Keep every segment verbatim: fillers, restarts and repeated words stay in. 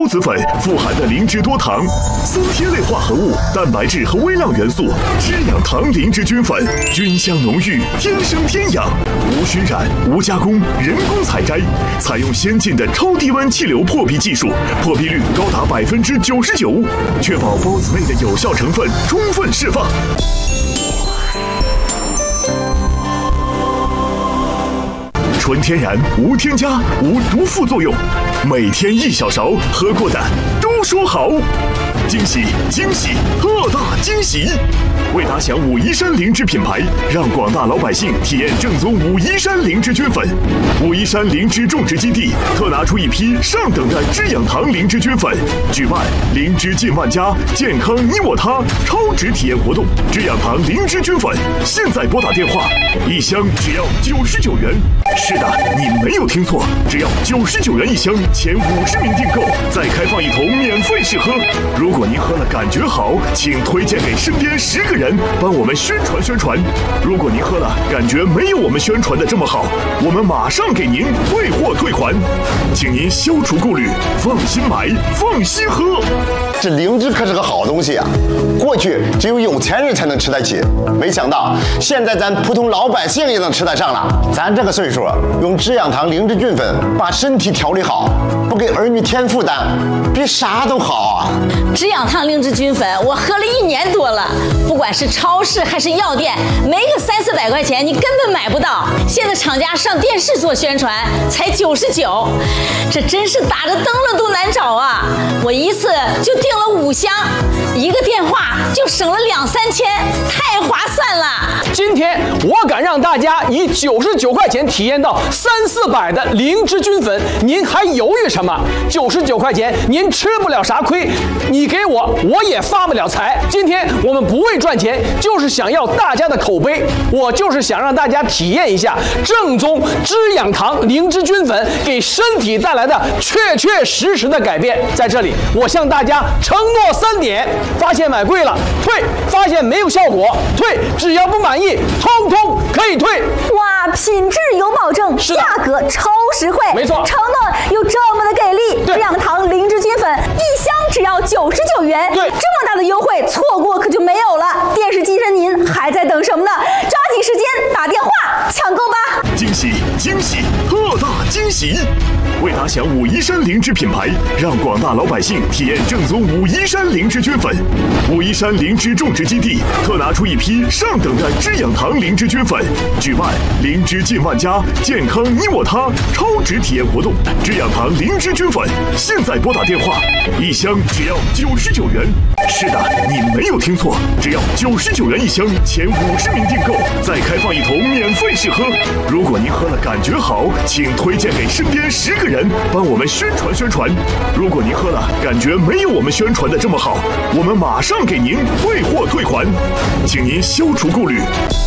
孢子粉富含的灵芝多糖、三萜类化合物、蛋白质和微量元素，滋养糖灵芝菌粉，菌香浓郁，天生天养，无熏染、无加工，人工采摘，采用先进的超低温气流破壁技术，破壁率高达百分之九十九，确保孢子内的有效成分充分释放。纯天然，无添加，无毒副作用，每天一小勺，喝过的都说好。惊喜惊喜，特大惊喜！为打响武夷山灵芝品牌，让广大老百姓体验正宗武夷山灵芝菌粉。武夷山灵芝种植基地特拿出一批上等的滋养堂灵芝菌粉，举办灵芝进万家，健康你我他超值体验活动。滋养堂灵芝菌粉，现在拨打电话，一箱只要九十九元。是的，你没有听错，只要九十九元一箱，前五十名订购再开放一桶免费试喝。如果您喝了感觉好，请推荐给身边十个人，帮我们宣传宣传。如果您喝了感觉没有我们宣传的这么好，我们马上给您退货退款，请您消除顾虑，放心买，放心喝。 这灵芝可是个好东西啊！过去只有有钱人才能吃得起，没想到现在咱普通老百姓也能吃得上了。咱这个岁数，用滋养堂灵芝菌粉把身体调理好，不给儿女添负担，比啥都好啊！ 滋养堂灵芝菌粉我喝了一年多了，不管是超市还是药店，没个三四百块钱你根本买不到。现在厂家上电视做宣传，才九十九，这真是打着灯笼都难找啊！我一次就订了五箱，一个电话就省了两三千，太划算了。 今天我敢让大家以九十九块钱体验到三四百的灵芝菌粉，您还犹豫什么？九十九块钱您吃不了啥亏，你给我我也发不了财。今天我们不为赚钱，就是想要大家的口碑，我就是想让大家体验一下正宗滋养堂灵芝菌粉给身体带来的确确实实的改变。在这里我向大家承诺三点：发现买贵了退，发现没有效果退，只要不满意通通可以退。 哇，品质有保证，价格超实惠， 没错， 承诺有这么的给力。滋养堂灵芝菌粉一箱只要九十九元， 对， 这么大的优惠错过可就没有了。电视机前您还在等什么呢？抓紧时间打电话抢购吧！ 惊喜惊喜，特大惊喜！为打响武夷山灵芝品牌，让广大老百姓体验正宗武夷山灵芝菌粉。武夷山灵芝种植基地特拿出一批上等的滋养堂灵芝菌粉，举办灵芝进万家，健康你我他超值体验活动。滋养堂灵芝菌粉，现在拨打电话，一箱只要九十九元。是的，你没有听错，只要九十九元一箱，前五十名订购再开放一桶免费试喝。如果您喝了感觉好，请推荐给身边十个人，帮我们宣传宣传。如果您喝了感觉没有我们宣传的这么好，我们马上给您退货退款，请您消除顾虑。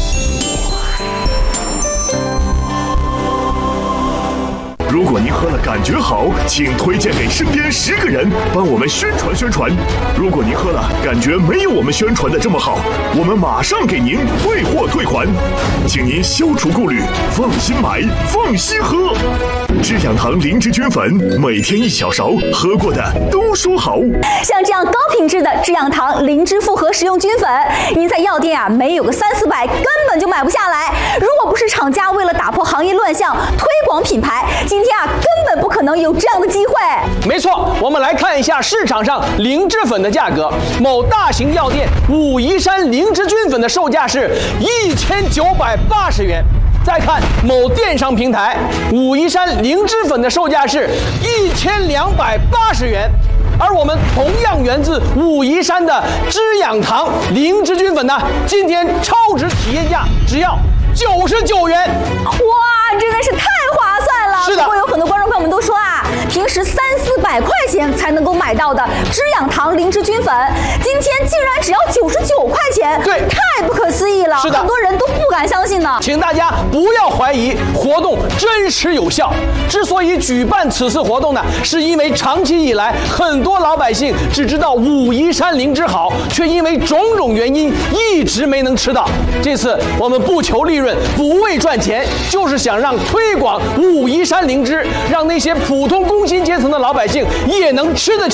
如果您喝了感觉好，请推荐给身边十个人，帮我们宣传宣传。如果您喝了感觉没有我们宣传的这么好，我们马上给您退货退款，请您消除顾虑，放心买，放心喝。滋养堂灵芝菌粉，每天一小勺，喝过的都说好。 像这样高品质的滋养堂灵芝复合食用菌粉，您在药店啊没有个三四百根本就买不下来。如果不是厂家为了打破行业乱象，推广品牌，今天啊根本不可能有这样的机会。 没错，我们来看一下市场上灵芝粉的价格。某大型药店武夷山灵芝菌粉的售价是一千九百八十元。再看某电商平台，武夷山灵芝粉的售价是一千两百八十元。而我们同样源自武夷山的滋养堂灵芝菌粉呢，今天超值体验价只要九十九元。 哇，真的是太划算了！ 是的， 不过有很多观众朋友们都说啊，平时三四百块钱才能够买到的滋养堂灵芝菌粉，今天竟然只要九十九块钱， 对， 太不可思议了！ 是的， 很多人都不敢相信呢。 请大家不要怀疑，活动真实有效。之所以举办此次活动呢，是因为长期以来，很多老百姓只知道武夷山灵芝好，却因为种种原因一直没能吃到。这次我们不求利润，不为赚钱，就是想让推广武夷山灵芝，让那些普通工工薪阶层的老百姓也能吃得起。